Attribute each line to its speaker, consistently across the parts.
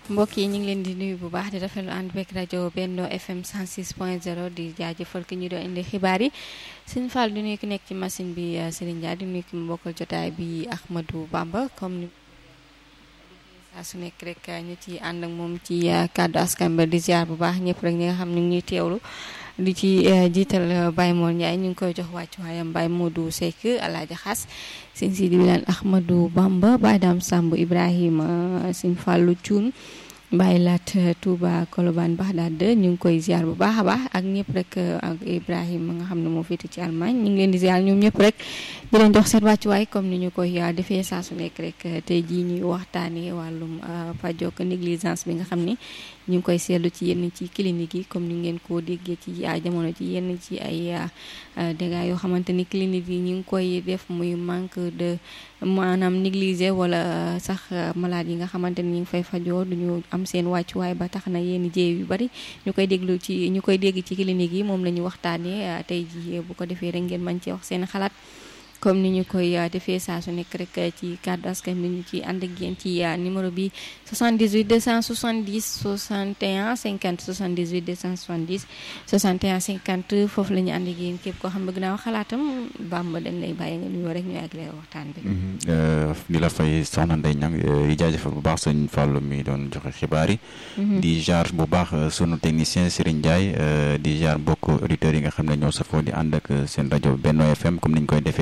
Speaker 1: mbokk yi ñu ngi leen di nuyu bu baax di rafetlu ànd beeg rajo Benno FM 106.0 di jaajëfal ki ñu doon indi xibaar yi Sëñ Fall di nuyu ki nekk ci machine bi Serigne Dia di nuyu ki mu bokkal jotaay bi Ahmadou Bamba comme ni saa su nekk rek ñu ci ànd ak moom ci kàddu askan ba di ziar bu baax ñëpp rek ñi nga xam ñu ngi ñuy teewlu di ci jiital Baye Mor Ndiaye ñu ngi koy jox wàccuwaayam Baye Modou Seck Alaaji Xas Sëñ Sidi Wilane Ahmadou Bamba Baye Dame Samb Ibrahima Sëñ Fallou Thioune Baye Lat Touba Colobane Baxdaad ñu ngi koy ziar bu baax a baax ak ñëpp rek ak Ibrahima nga xam ne moo féete ci Allemagne ñu ngi leen di ziar ñoom ñëpp rek di leen jox seen wàccuwaay comme ni ñu koy defee saa su nekk rek tey jii ñuy waxtaanee wàllum fajok négligence bi nga xam ni ñu ngi koy seetlu ci yenn ci clinique yi comme ni ngeen ko déggee ci jamono ci yenn ci ay dégâts yoo xamante ni clinique yi ñu ngi koy def muy manque de maanaam négligé wala sax malade yi nga xamante ni ñu ngi fay fajoo duñu am seen wàccuwaay ba tax na yenn jéew yu bari ñu koy dégg ci clinique yi moom la ñu waxtaanee tey ji bu ko defee rek ngeen mën cee wax seen xalaat comme ni ñu koy defee saa su nekk rek ci kàddu askan bi ñu ci ànd ak yéen ci numéro bi 78 270 61 50 78 270 61 50 foofu la ñu ànd ak yéen képp koo xam bëgg naa wax xalaatam Bamba dañ lay bàyyi nga nuyoo rek ñu àggale waxtaan bi.
Speaker 2: di la fay soxna Ndeye Niang di jaajëfal bu baax sëñ Fallou mi doon joxe xibaar yi. di jaar bu baax sunu technicien Serigne Ndiaye di jaar mbokk auditeurs yi nga xam ne ñoo safoo di ànd ak seen rajo Benno FM comme ni ñu koy defee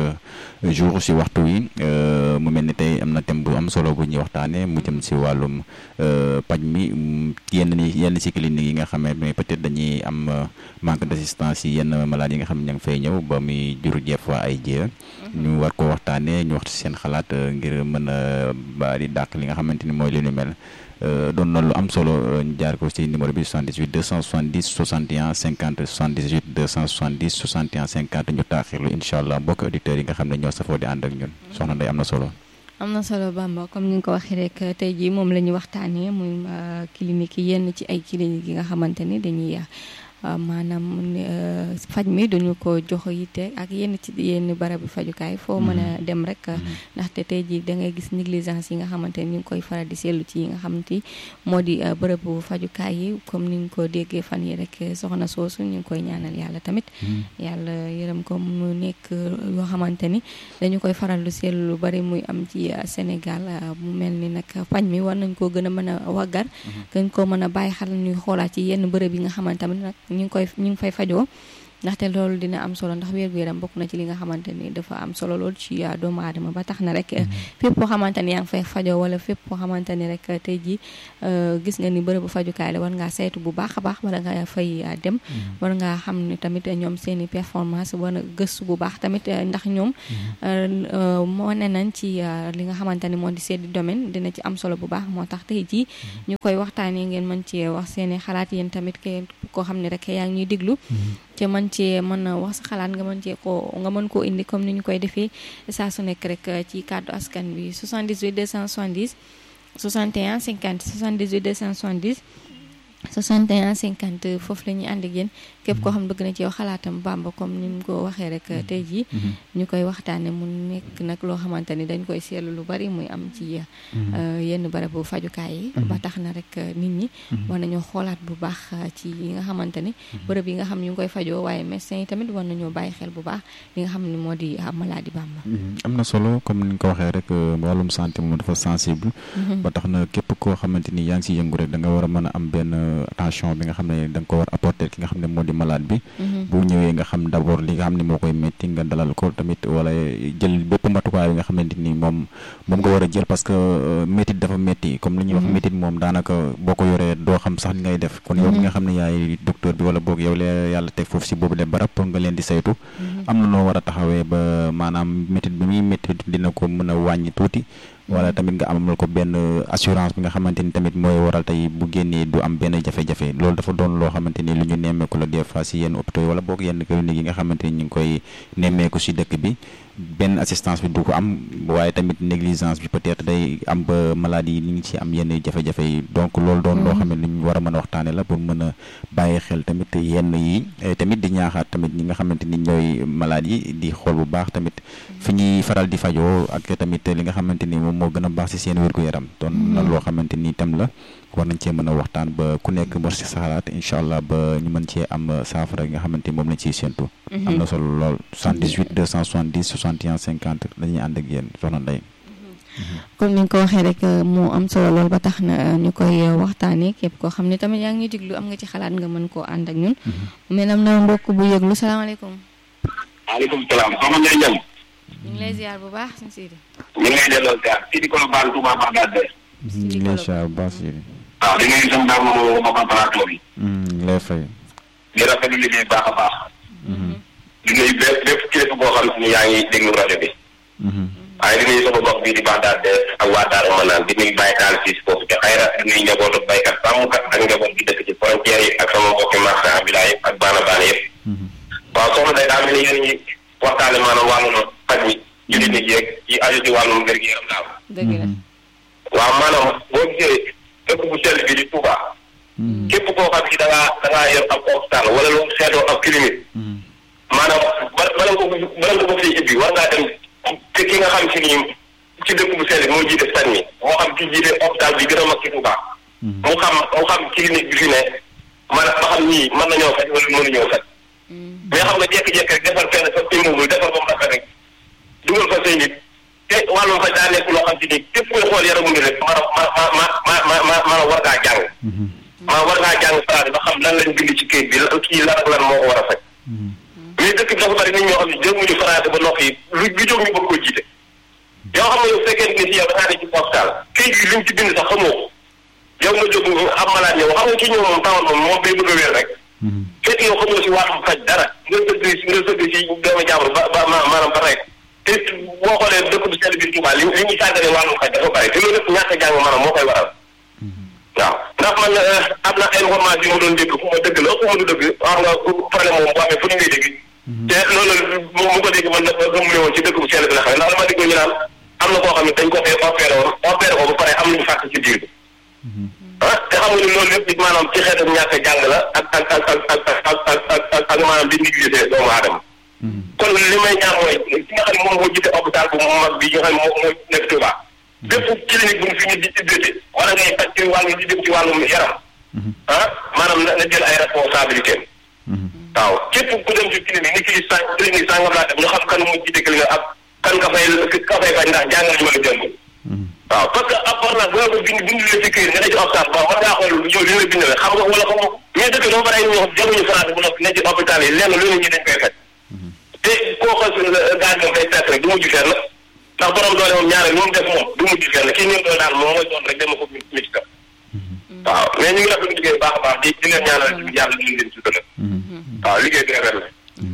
Speaker 2: jour si waxtu wi mu mel ni tey am na thème bu am solo bu ñuy waxtaanee mu jëm si wàllum paj mi yenn si clinique yi nga xam ne peut-être dañuy am manque d'assistance yi yenn maladies yi nga xam ne ña ngi fay ñëw ba muy jur des fois ay jéeya ñu war ko waxtaanee ñu wax ci seen xalaat ngir mën a ba di dàq li nga xamante ni mooy li ñu mel doon na lu am solo ñu jaar ko ci numéro bi 78 270 61 50 78 270 61 50 ñu taaxirlu incha allah mbokk auditeurs yi nga xam ne ñoo safoo di ànd ak ñun soxna Ndeye am na solo.
Speaker 1: am na solo Bamba comme ni nga ko waxee rek tey jii moom la ñu waxtaanee muy clinique yi yenn ci ay clinique yi nga xamante ni dañuy maanaam faj mi duñu ko jox yitte ak yenn barabu fajukaay foo mën a dem rek ndaxte tey jii da ngay gis négligence yi nga xamante ni ñu ngi koy faral di seetlu ci yi nga xamante moo di barabu fajukaay yi comme ni nga ko déggee fan yi rek soxna soosu ñu ngi koy ñaanal yàlla tamit yàlla yërëm ko mu nekk yoo xamante ni dañu koy faral di seetlu lu bari muy am ci Sénégal mu mel ni nag faj mi war nañ koo gën a mën a waggar gën koo mën a bàyyi xel ñuy xoolaat ci yenn bërëb yi nga xamante tamit nag ñu ngi fay fajoo ndaxte loolu dina am solo ndax wér-gu-yaram bokk na ci li nga xamante ni dafa am solo lool ci doomu aadama ba tax na rek fépp koo xamante ni yaa ngi fay fajoo wala fépp koo xamante ni rek tey jii gis nga ni bërëbu fajukaay la war ngaa saytu bu baax a baax wala nga fay dem war ngaa xam ni tamit ñoom seeni performance war a gëstu bu baax tamit ndax ñoom moo ne nañ ci li nga xamante ni moo di seedi domaine dina ci am solo bu baax moo tax tey jii ñu koy waxtaanee ngeen mën ci wax seeni xalaat yéen tamit koo xam ne rek yaa ngi ñuy déglu te mën cee mën a wax sa xalaat nga mën koo indi comme ni ñu koy defee saa su nekk rek ci kàddu askan bi 78 270 61 50 78 270 61 50 foofu la ñuy ànd ak yéen képp koo xam bëgg na ci yow xalaatam Bamba comme ni mu ko waxee rek tey jii ñu koy waxtaane mu nekk nag loo xamante ni dañ koy seetlu lu bari muy am ci yenn barabu fajukaay yi ba tax na rek nit ñi war nañoo xoolaat bu baax ci yi nga xamante ni bërëb yi nga xam ñu ngi koy fajoo waaye médecins yi tamit war nañoo bàyyi xel bu baax li nga xam ne moo di maladie Bamba.
Speaker 2: am na solo comme ni nga ko waxee rek wàllum santé moom dafa sensible ba tax na képp koo xamante ni yaa ngi si yëngu rek da nga war a mën a am benn attention bi nga xam ne da nga ko war apporter ki nga xam ne moo di malade bi bu ñëwee nga xam d'abord li nga xam ne moo koy métti nga dalal ko tamit wala jël bépp matukaay bi nga xamante ni moom nga war a jël parce que métit dafa métti comme li ñuy wax métit moom daanaka boo ko yoree doo xam sax li ngay def kon yow mi nga xam ne yaay docteur bi wala boog yow la yàlla teg foofu si boobu le barab pour nga leen di saytu am na noo war a taxawee ba maanaam métit bi muy métti dina ko mën a wàññi tuuti wala tamit nga amal ko benn assurance bi nga xamante ni tamit mooy waral tey bu génnee du am benn jafe-jafe loolu dafa doon loo xamante ni lu ñu nemmeeku la des fois si yenn hôpitaux yi wala boog yenn clinique yi nga xamante ni ñu ngi koy nemmeeku si dëkk bi benn assistance bi du ko am waaye tamit négligence bi peut-être day am ba maladie yi ni ngi ci am yenn jafe-jafe yi donc loolu doon loo xam ne ñu war a mën a waxtaane la pour mën a bàyyi xel tamit yenn yi tamit di ñaaxaat tamit ñi nga xamante ni ñooy maladie yi di xool bu baax tamit fi ñuy faral di fajoo ak tamit li nga xamante ni moom moo gën a baax ci seen wér-gu-yaram doon na loo xamante ni tam la war nañ cee mën a waxtaan ba ku nekk mos ci sa xalaat incha allah ba ñu mën cee am saafara nga xamante ni moom lañ ciy séntu. am na solo lool 78 270 61 50 dañuy ànd ak yéen soxna Ndeye.
Speaker 1: comme ni nga ko waxee rek moo am solo lool ba tax na ñu koy waxtaanee képp koo xam ne tamit yaa ngi ñuy déglu am nga ci xalaat nga mën koo ànd ak ñun. mais am na mbokk bu yëglu salaamaaleykum.
Speaker 3: maaleykum salaam soxna Ndeye Niang.
Speaker 1: ñu ngi lay ziar bu baax suñu Sidi.
Speaker 3: ñu ngi lay delloo ziar Sidi Kolobane Touba Bagdad.
Speaker 2: ñu ngi lay ziar bu baax Sidi.
Speaker 3: waaw di nuyu sama daamu mbokku plateau bi.
Speaker 2: ñu lay fay.
Speaker 3: di rafetlu liggéey baax a baax. di nuyu bépp kilifa boo xam ne yaa ngi déglu rajo bi. waaye di nuyu sama gox bii di Bagdad ak waa Daaru Manaan di nuyu Baye Tall fii si foofu ca Xayra di nuyu njabootu baykat sàmmkat ak njaboot gi dëkk ci frontière yi ak sama mbokki marché ambulant yëpp ak baana baana yëpp. waaw soxna day daa mel ni yéen ñi waxtaane maanaam wàllum faj mi jullit nit yeeg ci aju ci wàllum wér gi yaram daal.
Speaker 1: dëgg la.
Speaker 3: waaw maanaam boo gisee dëkk bu sell bi di Touba. képp koo xam si da ngaa yor ab hôpital wala lu seetoo ab clinique. maanaam bala nga ko fiy ibbi war ngaa dem te ki nga xam si ni ci dëkk bu sell bi moo jiite faj mi moo xam ki jiite hôpital bi gën a mag ci Touba. mu xam clinique bi fi ne maanaam ba xam ñii mën nañoo faj wala mënuñoo faj. mais xam nga jékki-jékki rek defar fenn sa immeuble defar ba mu rafet rek dugal fa say nit te wàllum faj daa nekk loo xam si ni képp koy xool yaramu ngi rek maanaam war ngaa jàng. maanaam war ngaa jàng phrase ba xam lan lañ bind ci kayit bi kii lan ak lan moo ko war a faj. mais dëkk bi dafa bari nit ñoo xam ne jëmuñu phrase ba noppi lu jóg ñu bëgg koo jiite. yow xam nga yow fekkee ni si yow da ngaa ne ci hôpital kayit bi liñ ci bind sax xamoo ko yow nga jóg am malade ñëw xam nga ki ñëw moom tawal moom day bëgg a wér rek. fekk yow xamoo si wàllum faj dara nga sëgg si doomu jàmbur ba maanaam ba rek te boo xoolee dëkk bu sell bi Touba li ñuy sàggane wàllum faj dafa bari te loolu lépp ñàkk a jàng maanaam moo koy waral. waaw ndax man am na information yu ma doon dégg fu ma dëgg la fu ma du dëgg wax nga problème moom boo amee fu ñu ngay dégg te loolu mu ko dégg man dafa gëm woon ci dëkk bu sell bi la xam ndax dama dégg ñu naan am na koo xam ne dañ ko fee opéré ko ba pare am nañu fàkk ci biir bi te xam nga ni loolu lépp maanaam ci xeetu ñàkk a jàng la ak maanaam di négligé doomu aadama kon li may ñaan mooy ki nga xam ne moom moo jiite hôpital bu mag bi nga xam ne moo nekk Touba bépp clinique bu ñu fi ñu di dété wala ngay faj ci wàllu di dem ci wàllum yaram maanaam na jël ay responsabilité waaw képp ku dem ci clinique ni kii clinique sangam laa def ñu xam kan moo jiite clinique ak kan ka fay faj ndax jàngal ñu wala jënd waaw parce que appartenance boo ko bind la ci këyit nga ne ci hôpital ba war ngaa xool yow li la bind la xam nga wala xam nga mais dëkk doo bari ñoo xam jëmuñu France bu noppi ne ci hôpital yi lenn lu ñi dañ koy faj te koo xool suñu gaz moom day fekk rek du mujj fenn ndax borom doole moom ñaare moom def moom du mujj fenn kii ñun doole daal moom mooy doon rek dama ko métti ka waaw mais ñu ngi rafetlu liggéey baax a baax di leen ñaanal yàlla ñu leen ci dëkk waaw liggéey bi rafet la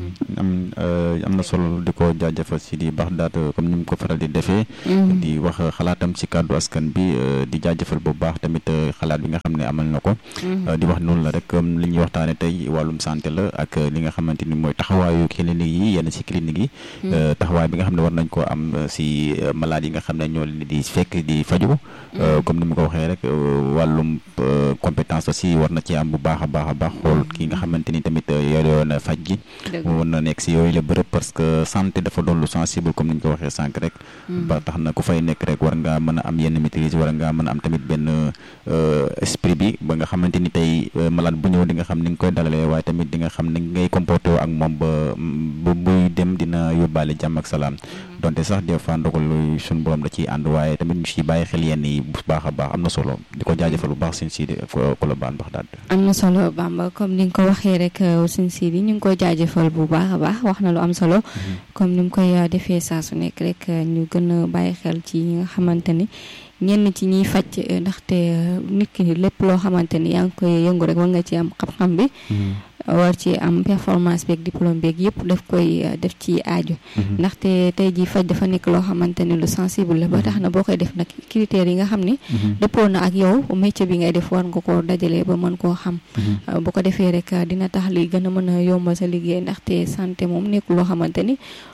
Speaker 2: am na solo di ko jaajëfal si di Bagdad comme ni mu ko faral di defee di wax xalaatam ci kàddu askan bi di jaajëfal bu baax tamit xalaat bi nga xam ne amal na ko di wax noonu la rek li ñuy waxtaane tey wàllum santé la ak li nga xamante ni mooy taxawaayu clinique yi yenn si clinique yi taxawaay bi nga xam ne war nañ koo am si malade yi nga xam ne ñoo leen di fekk di faju comme ni mu ko waxee rek wàllum compétence aussi war na ci am bu baax a baax xool ki nga xamante ni tamit yoroon faj gi war na nekk si yooyu la bërëb parce que santé dafa doon lu sensible comme ni ñu ko waxee sànq rek ba tax na ku fay nekk rek war ngaa mën a am yenn maîtrise war ngaa mën a am tamit benn esprit bi ba nga xamante ni tey malade bu ñëw di nga xam ni nga koy dalalee waaye tamit di nga xam ni ngay comporté woo ak moom ba buy dem dina yóbbaale jàmm ak salaam donte sax des fois ndogal suñu borom da ciy ànd waaye tamit ñu ciy bàyyi xel yenn yi bu baax a baax am na solo di ko jaajëfal bu baax Sëñ Sidi Kolobane Bagdad.
Speaker 1: am na solo Bamba comme ni nga ko waxee rek Sëñ Sidi ñu ngi koy jaajëfal bu baax a baax wax na lu am solo comme ni mu koy defee saa su nekk rek ñu gën a bàyyi xel ci ñi nga xamante ni ñenn ci ñiy faj ndaxte nit ki lépp loo xamante ni yaa ngi koy yëngu rek war nga ci am xam-xam bi war ci am performance beeg diplôme beeg yëpp daf koy def ci aaju ndaxte tey jii faj dafa nekk loo xamante ni lu sensible la ba tax na boo koy def nag critères yi nga xam ni dëppoo na ak yow métier bi ngay def war nga koo dajalee ba mën koo xam bu ko defee rek dina tax li gën a mën a yombal sa liggéey ndaxte santé moom nekkul loo xamante ni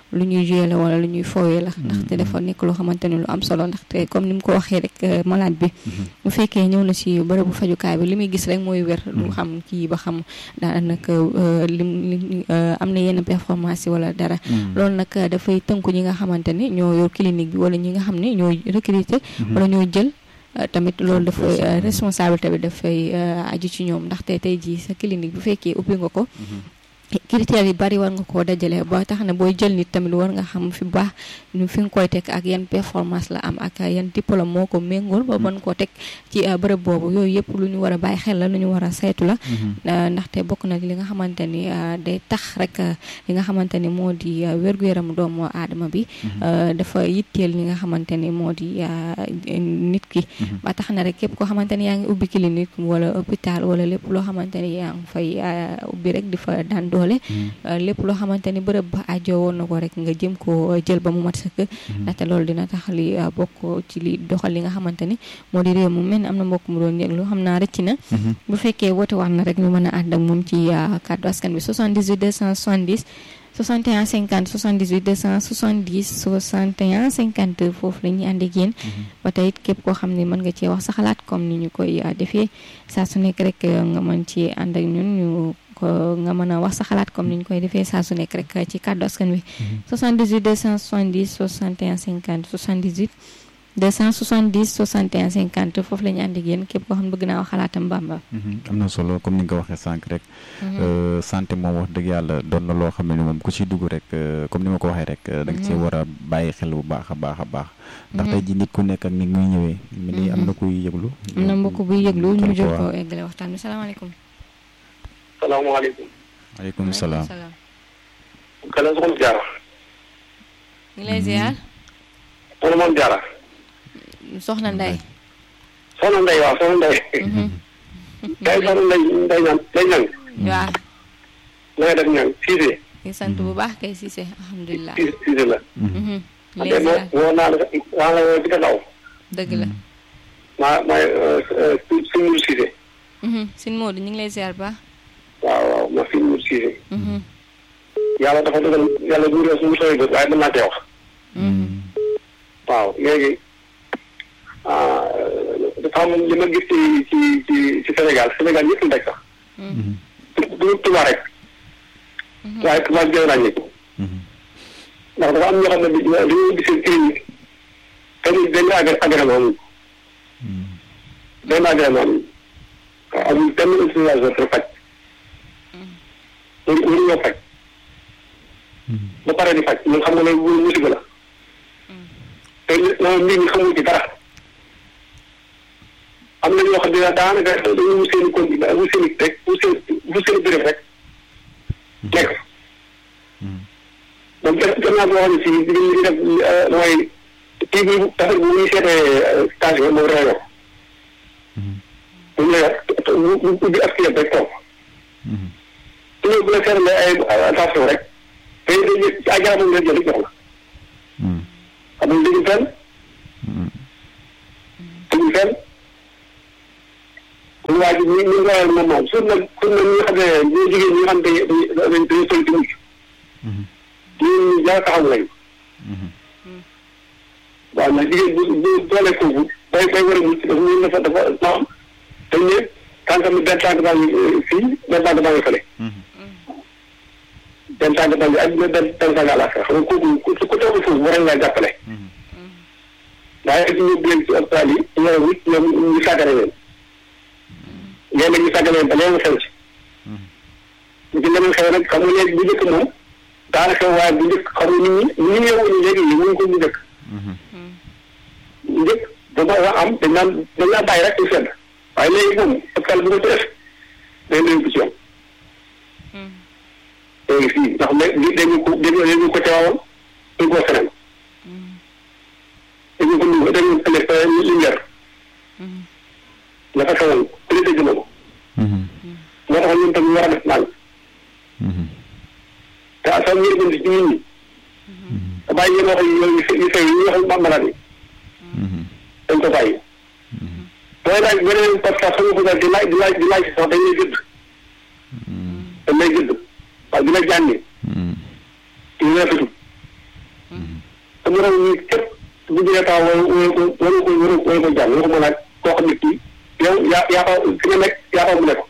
Speaker 1: lu ñuy jouer la wala lu ñuy foowee la ndaxte dafa nekk loo xamante ni lu am solo ndaxte comme ni mu ko waxee rek malade bi bu fekkee ñëw na si bërëbu fajukaay bi li muy gis rek mooy wér du xam kii ba xam daanaka lim am na yenn performance wala dara loolu nag dafay tënku ñi nga xamante ni ñoo yor clinique bi wala ñi nga xam ne ñoo recruter wala ñoo jël tamit loolu dafay responsabilité bi dafay aju ci ñoom ndaxte tey jii sa clinique bu fekkee ubbi nga ko critères yi bari war nga koo dajale ba tax na booy jël nit tamit war nga xam fi baax ñu fi nga koy teg ak yan performance la am ak yan diplôme moo ko méngool ba mën koo teg ci bërëb boobu yooyu yëpp lu ñu war a bàyyi xel la lu ñu war a saytu la ndaxte bokk na li nga xamante ni day tax rek li nga xamante ni moo di wér-gu-yaram doomu aadama bi dafa yitteel li nga xamante ni moo di nit ki ba tax na rek képp koo xamante ni yaa ngi ubbi clinique wala hôpital wala lépp loo xamante ni yaa ngi fay ubbi rek di fa daan doole lépp loo xamante ni bërëb ba ajo woon na ko rek nga jëm ko jël ba mu mat sëkk ndaxte loolu dina tax li bokk ci li doxal li nga xamante ni moo di réew mu mel ni am na mbokk mu doon yëglu xam naa rëcc na bu fekkee woote wax na rek ñu mën a ànd ak moom ci kàddu askan bi 78 270 61 50 78 270 61 50 foofu la ñuy ànd ak yéen ba tey it képp koo xam ne mën nga cee wax sa xalaat comme ni ñu koy defee saa su nekk rek nga mën ci ànd ak ñun ñu ko nga mën a wax sa xalaat comme ni ñu koy defee saa su nekk rek ci kàddu askan wi 78 270 61 50 78 270 61 50 foofu la ñu ànd ak yéen képp koo xam ne bëgg naa wax xalaatam Bamba.
Speaker 2: am na solo comme ni nga ko waxee sànq rek. santé moom wax dëgg yàlla doon na loo xam ne moom ku ci dugg rek comme ni ma ko waxee rek. da nga cee war a bàyyi xel bu baax a baax a baax. ndax tey ji nit ku nekk ak ni muy ñëwee. mel ni am na kuy yëglu.
Speaker 1: am na mbokk buy yëglu ñu jot ko eggale waxtaan bi salaamaaleykum.
Speaker 3: salaamaaleykum.
Speaker 2: maaleykum salaam.
Speaker 3: kala soxna Diarra.
Speaker 1: ñu lay ziar.
Speaker 3: soxna moom Diarra.
Speaker 1: soxna Ndeye.
Speaker 3: soxna Ndeye waaw soxna Ndeye. kay soxna Ndeye ñaan day ñaan.
Speaker 1: waaw.
Speaker 3: na nga def ñaan Cissé.
Speaker 1: di sant bu baax kay Cissé alhamdulilah.
Speaker 3: Cissé la.
Speaker 1: lay ziar
Speaker 3: woo naa la waa la woo bi taxaw.
Speaker 1: dëgg la.
Speaker 3: maa suñu Mour Cissé.
Speaker 1: Sine Modou ñu ngi lay ziar ba.
Speaker 3: waaw ma suñu Mour Cissé. yàlla dafa dogal yàlla bu ñu suñu sooy bët waaye mën naa cee wax. waaw léegi dafa am li ma gis ci Sénégal yëpp la sax. du Touba rek. waaye Touba gën a ràññeeku. ndax dafa am ñoo xam ne dañoo gis seen clinique te ni benn agrément amul. benn agrément amul. waaw amul benn utilisation pour faj. mënuñu ñoo faj. ba pare di faj ñun xam nga loolu musiba la. te nit ñi xamul ci dara. am na ñoo xam ne daanaka dañuy wut seen i condition wut seen i rek wut seen béréb rek nekk. donc gannaaw boo xam ne si li ñu def mooy kii bi dafa bu ñuy seetee station moom rek yor. bu ñu la yor bu ubbi ak client rek toog. su ñu bu la seetalee ay attention rek te dañuy ay garab nga jël jox la. xam nga dañuy fenn. dañuy fenn. kon waa ji ñu ngi koy moom moom suuf nag ñi nga xam ne ñoo jigéen ñi nga xam ne dañuy politique ñun yaa taxaw lañu. waaw mais jigéen bu doolee foofu day war a mucc dafa am dañ ne tànk mi benn tànk baa ngi fii benn tànk baa ngi fële. benn tànk baa ngi ak benn tànk baa ngi àllaaxira xam nga kooku ku toog foofu war nañ laa jàppale. waaye ak ñu leen ci hôpital yi ñoom ñu sàggane leen. léeg-léeg ñu sàggane leen ba léegi xew ci. ñu ci leneen xew nag xam nga léegi bu njëkk moom daanaka waaye bu njëkk xam nga nit ñi yeewuñu léegi ñu ngi ko bu njëkk. bu njëkk ba ma am dañ naan bàyyi rek ñu sedd waaye léegi moom hôpital bu ko ci def day leen bu ci yoon. léegi fii ndax dañu ko teewoon ñu ko feneen. dañu ko nekk li leer. la fa xewoon peut être moo tax ñun tam ñu war a def naan. te asal yërmande ci nit ñi. te bàyyi yéen wax yu fay yi wax malade yi. dañ ko bàyyi. booy laaj beneen parce que xam nga ko daal di laaj sax dañ lay gëdd. dañ lay gëdd waaye di la jànni. ñu rafetul te mu raw ñi képp bu jëlee taw wala ko jàng waxuma nag koo xam ne kii yow yaa ko fi nga nekk yaa ko mu nekk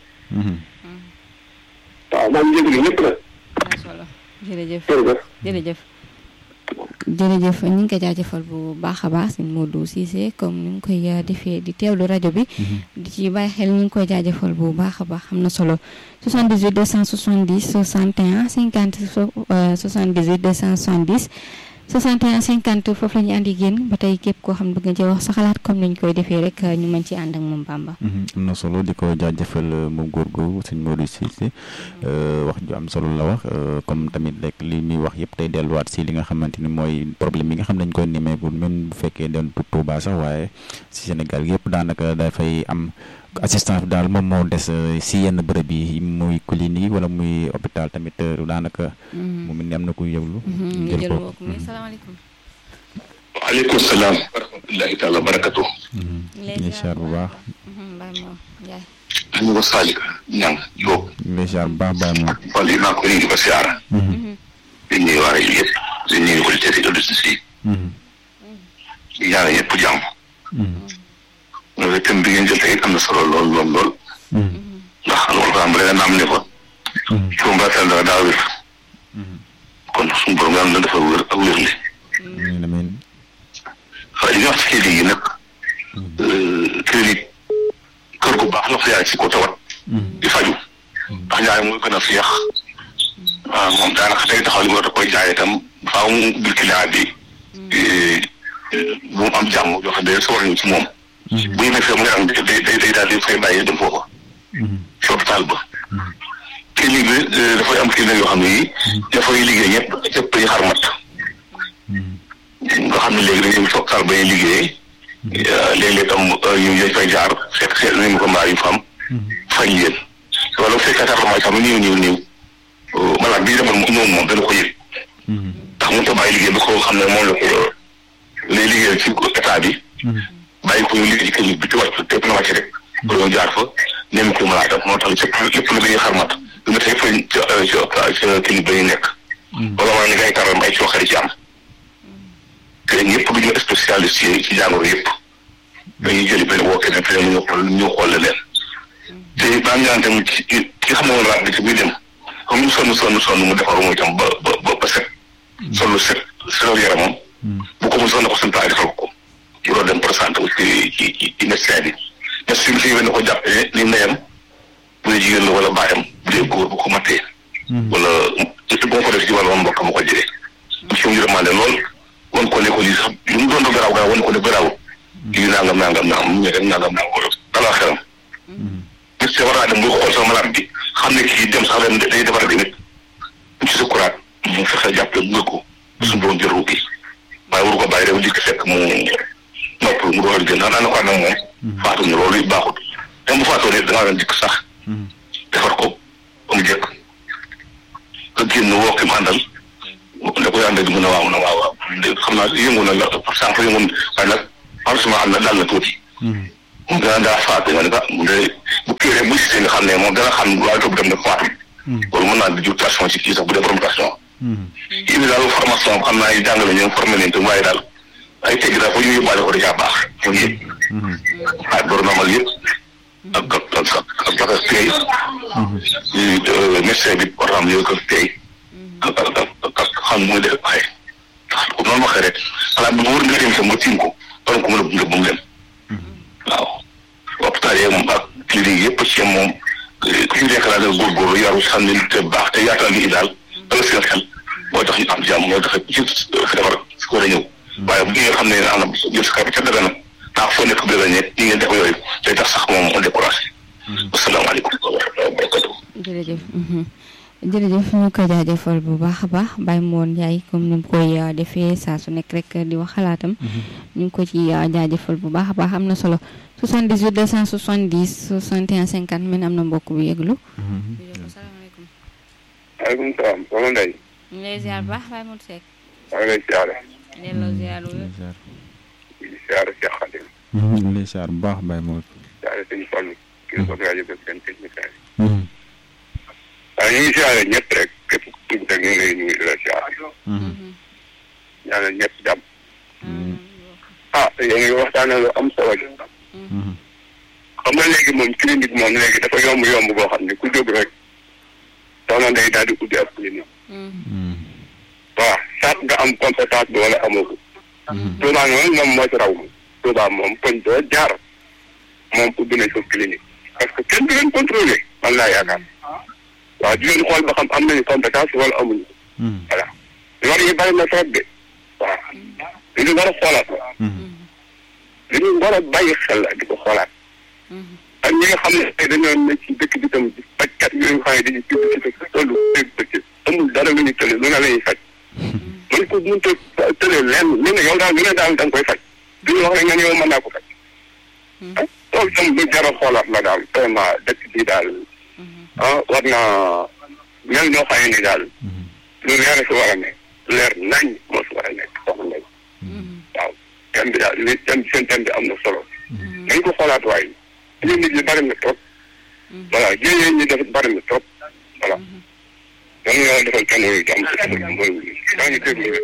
Speaker 3: waaw maa ngi jégalu ñëpp nag.
Speaker 1: jërëjëf jërëjëf jërëjëf ñu ngi koy jaajëfal bu baax a baax sëñ Modou Cissé comme ni nga koy defee di teewlu rajo bi di ci bàyyi xel ñu ngi koy jaajëfal bu baax a baax am na solo 78 270 61 50 78 270 61 50 foofu la ñu àndi génn ba tey képp koo xam ne bëgg nga ci wax sa xalaat comme ni ñu koy defee rek ñu mën ci ànd ak moom Bamba.
Speaker 2: am na solo di ko jaajëfal moom góor googu sëñ Modou Cissé wax ju am solo la wax comme tamit rek li muy wax yëpp tey delluwaat si li nga xamante ni mooy problème yi nga xam ne dañ koy nemmeeku même bu fekkee doon Touba sax waaye si Sénégal yëpp daanaka dafay am assistance bi daal moom moo des si yenn bërëb yi muy clinique wala muy hôpital tamit daanaka. moom it am na ku yëglu.
Speaker 1: jël ko salaamaaleykum.
Speaker 3: waaleykum salaam. wa rahmatulahi taala barakatu.
Speaker 2: incha bu baax.
Speaker 1: Baye Mor Ndiaye.
Speaker 3: ñu ko Salick Niang Diop.
Speaker 2: incha bu baax Baye Mor.
Speaker 3: wala yi maa ko nuyu di ko siyaara. di nuyu waa rajo yëpp di nuyu auditeurs yi auditrices yi. di ñaanal ñëpp jàmm. loolu thème bi ngeen jël tey am na solo lool. ndax alxuraan bu leen am ne ko. coono ba seen dara daa wér. kon suñu borom yàlla na dafa wér ak wér li. waaye li nga wax ci kii nag. clinique kër gu baax la fa yaay si ko tawat. di faju ndax ñaare muy gën a féex. waaw moom daanaka tey taxaw li nga koy jaayee itam faaw mu ubbil client bi. bu mu am jàmm yoo xam ne soo war ci moom. bu ñu defee mu ngi am day daal di fay bàyyi dem foofa. ci hôpital ba. clinique bi dafay am clinique yoo xam ne yii. dafay liggéey ñëpp dañuy xarmat. nga xam ne léegi dañuy ci hôpital ba ñuy liggéeyee. léeg-léeg tam ñu fay jaar seet nañu ko mbaa yu fa am. fay leen. wala bu fekkee sax sax mu néew. malade bi demoon moom dana ko yëg. ndax mënut a bàyyi liggéey ba ko xam ne moom la ko lay liggéeyal ci état bi. bàyyi ko ñu liggéey ci clinique bi te wàcc te na wàcc rek. pour ñu jaar fa nem ko malade moo tax lépp lu dañuy xarmat lu nga tey fañ ci clinique ba ñu nekk. wala maa ni ngay taral ay cooxari ci am. te ñëpp du ñu spécialiste ci jàngoro yëpp. dañuy jëli benn woo keneen feneen ñu xool leen. te daan ñaan tamit ki xam ne woon raad bi ci buy dem comme ñu sonn mu defaru muy tam ba set. sonn set setal yaramam. bu ko mu sonn ko santaay defal ko. mu doon dem présenté wu ci médecin bi. médecin bi fi na ko jàppee ni ndeyam bu dee jigéen la wala baayam bu dee góor bu ko mattee. wala bu ma ko def ci wàllu mbokk ma ko jëlee. am si mu yërmande lool wan ko ne ko lii sax lu mu doon garaaw wan ko ne garaaw. lii nangam mu ñëw rek nangam dalaa xelam. médecin war naa dem bu xool sax malade bi xam ne kii dem sax ren day defar di nit mu ci sukuraat mu fexe jàppale gunge ko suñu borom jël ruugi waaye waru ko bàyyi rek dikk fekk mu nopp mu doon gën naan ko nag moom faatu ñu loolu baaxut même bu faatoo nit da ngaa doon dikk sax defar ko ba mu jëkk nga génn woo ki mu àndal da koy àndal di mën a waaw xam naa yëngu na la sànq yëngu waaye nag franchement am na daal na tuuti moom daa faatu nga ne bu kii rek bu gisee nga xam ne moom dana xam waaye toog dem na faatu loolu mën naa di jur tension ci kii sax bu dee borom tension yii bi daal formation xam naa ay jàngale ñoom formé leen te waaye daal ay tegg daal fa ñu yóbbaale ko dèjà baax ñoom yëpp waaye borom normal yëpp ak tey médecin bi war am yooyu ko tey ak xam muy def waaye comme noonu waxee rek xalaat bi wër nga dem sa nga tiim ko waroon ko mën a gunge ba mu dem waaw hôpital yi moom ak clinique yëpp ci moom ku ci nekk daal góorgóorlu yaru xam ne te baax te yaatal gi daal dala seen xel mooy tax ñu am jàmm mooy tax ci feebar si ko war a ñëw waaye bu ngeen xam ne am na jël sa ca daga na ndax foo nekk bi daga ñeeg ñi ngeen def yooyu day tax sax moom on découragé asalaamaaleykum wa rahmatulah wa barakatuh
Speaker 1: jërëjëf ñu koy jaajëfal bu baax a baax Baye Mor Ndiaye comme ni mu koy defee saa su nekk rek di wax xalaatam ñu ngi ko ci jaajëfal bu baax a baax am na solo 78 270 61 50 men am na mbokk bu yëglu salaamaaleykum
Speaker 3: waaleykum salaam soxna Ndeye
Speaker 1: ñu lay ziar bu baax Baye Mor Seck
Speaker 3: maa ngi lay siyaare
Speaker 1: delloo ziar
Speaker 3: di siyaare Cheikh Khadim
Speaker 2: ñu lay siyaar bu baax Baye Mor
Speaker 3: siyaare sëñ Fall kii ko rajo bi seen technicien waaw ñu ngi siyaare ñëpp rek képp ku tudd rek ñu ngi la siyaare
Speaker 4: ñaanal ñëpp jàmm. yéen ngi waxtaanee lu am solo de. xam nga léegi moom clinique moom léegi dafa yomb boo xam ne ku jóg rek soxna Ndeye daal di ubbi ab clinique. waaw sax nga am compétence bi wala amoo ko. Touba moom moo ci raw moom. Touba moom koñ doo jaar moom ubbi nañ ko clinique parce que kenn du leen contrôler man laa yaakaar waaw di leen xool ba xam am nañu compétence wala amuñu. voilà lor yi bari na trop de waaw li ñu war a xoolaat la. li ñu war a bàyyi xel la di ko xoolaat. ak ñi nga xam ne tey dañoo nekk ci dëkk bi tam fajkat yooyu nga xam ne dañuy publicité tollu dëkk amul dara lu ñu tële lu ne la ñuy faj. mën ko mënut a tële lenn lu ne yow daal lu ne daal da nga koy faj duñu wax rek nga ne yow mën naa ko faj. loolu tam lu jar a xoolaat la daal vraiment dëkk bi daal war naa mel noo xamee ni daal lu leer si war a nekk leer nañ moo si war a nekk soxna Ndeye waaw thème bi daal li seen thème bi am na solo nañ ko xoolaat waaye ñu nit ñi bari na trop voilà jéyee ñi def bari na trop voilà dan ñoo defal kenn yu jàmm si daa ñu déglu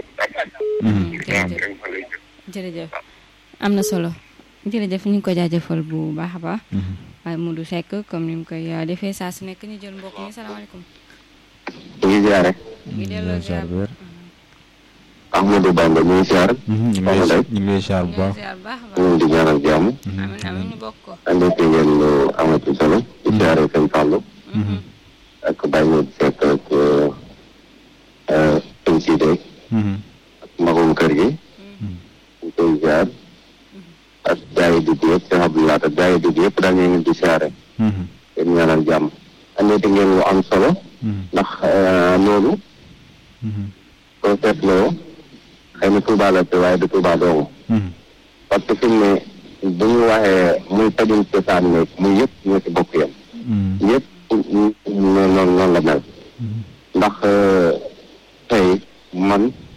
Speaker 1: jërëjëf am na solo jërëjëf ñu ngi ko jaajëfal bu baax a baax waaye Modou Seck comme ni mu koy defee saa su nekk ñu jël mbokk mi salaamaaleykum
Speaker 5: ñu ngi ziare.
Speaker 1: ngi delloo ziar bu baax
Speaker 5: Ahmadou Bamba ñu ngi ziare.
Speaker 2: ñu ngi lay ziar bu baax.
Speaker 5: ñu ngi di ñaanal jàmm.
Speaker 1: amiin amiin ñu bokk ko
Speaker 5: andete ngeen lu amati solo. di ziare seen Fallou. ak Baye Modou Seck ak sëñ Sidé. ak magum kër gi. ñu koy ziar. ak gars yi dugg yëpp seen Abdoulaye ak gars yi dugg yëpp daal ñu ngi di ziare. yéen ñaanal jàmm. andete ngeen lu am solo. ndax loolu. soo seetloo xëy na Touba la te waaye du Touba doomu. parce que fi mu ne bu ñu waxee muy pajum cosaan ne muy yëpp ñoo ci bokk yam. yëpp noonu la mel. ndax tey man